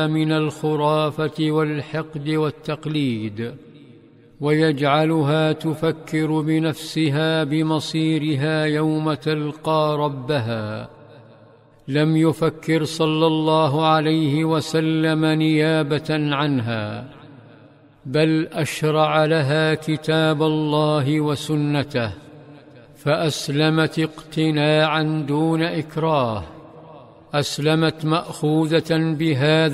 من الخرافة والحقد والتقليد، ويجعلها تفكر بنفسها بمصيرها يوم تلقى ربها. لم يفكر صلى الله عليه وسلم نيابة عنها، بل أشرع لها كتاب الله وسنته، فأسلمت اقتناعا دون إكراه، أسلمت مأخوذة بهذا